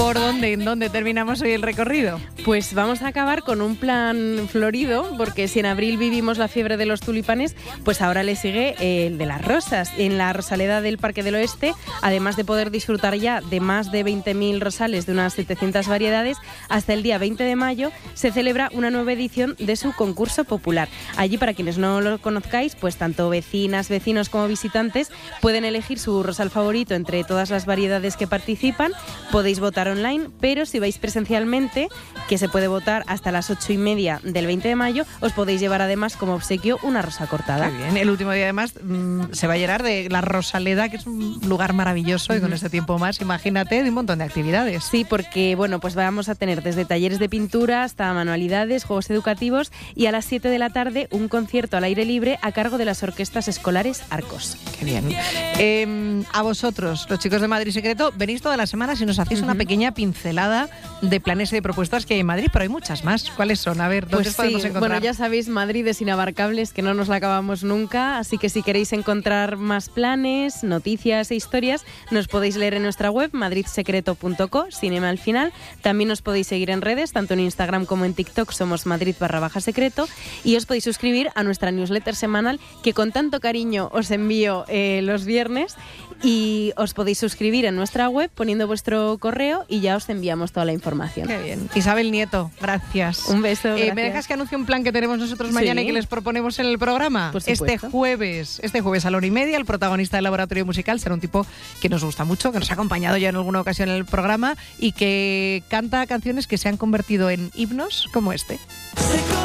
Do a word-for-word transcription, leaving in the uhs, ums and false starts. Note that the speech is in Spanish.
¿Por dónde, en dónde terminamos hoy el recorrido? Pues vamos a acabar con un plan florido, porque si en abril vivimos la fiebre de los tulipanes, pues ahora le sigue el de las rosas. En la Rosaleda del Parque del Oeste, además de poder disfrutar ya de más de veinte mil rosales de unas setecientas variedades, hasta el día veinte de mayo se celebra una nueva edición de su concurso popular. Allí, para quienes no lo conozcáis, pues tanto vecinas, vecinos como visitantes pueden elegir su rosal favorito entre todas las variedades que participan. Podéis votar online, pero si vais presencialmente, que se puede votar hasta las ocho y media del veinte de mayo, os podéis llevar además como obsequio una rosa cortada. Qué bien. El último día además mmm, se va a llenar de la Rosaleda, que es un lugar maravilloso, uh-huh. y con este tiempo más, imagínate, de un montón de actividades. Sí, porque bueno, pues vamos a tener desde talleres de pintura hasta manualidades, juegos educativos y a las siete de la tarde un concierto al aire libre a cargo de las orquestas escolares Arcos. Qué bien. Eh, a vosotros, los chicos de Madrid Secreto, venís todas las semanas y nos hacéis uh-huh. una pequeña pincelada de planes y de propuestas que hay en Madrid, pero hay muchas más. ¿Cuáles son? A ver, ¿dónde pues os podemos sí, encontrar? Bueno, ya sabéis, Madrid es inabarcable, es que no nos la acabamos nunca, así que si queréis encontrar más planes, noticias e historias, nos podéis leer en nuestra web madrid secreto punto co, cinema al final. También nos podéis seguir en redes, tanto en Instagram como en TikTok, somos Madrid barra baja secreto, y os podéis suscribir a nuestra newsletter semanal que con tanto cariño os envío eh, los viernes, y os podéis suscribir en nuestra web poniendo vuestro correo y ya os enviamos toda la información. Qué bien. Isabel Nieto, gracias. Un beso, eh, ¿Me dejas que anuncie un plan que tenemos nosotros mañana sí. y que les proponemos en el programa? Por este jueves, este jueves a la hora y media, el protagonista del Laboratorio Musical será un tipo que nos gusta mucho, que nos ha acompañado ya en alguna ocasión en el programa y que canta canciones que se han convertido en himnos como este.